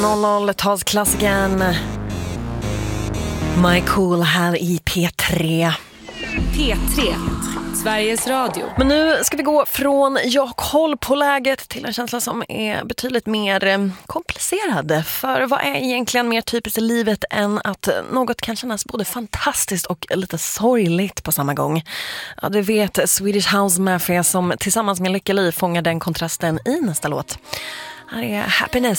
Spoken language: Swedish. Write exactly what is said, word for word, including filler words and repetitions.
noll noll-talsklassikern My Cool här i P tre. P tre, Sveriges Radio. Men nu ska vi gå från jag koll på läget till en känsla som är betydligt mer komplicerad. För vad är egentligen mer typiskt i livet än att något kan kännas både fantastiskt och lite sorgligt på samma gång? Ja, det vet Swedish House Mafia som tillsammans med Lykke Li fångar den kontrasten i nästa låt. Här är Happiness.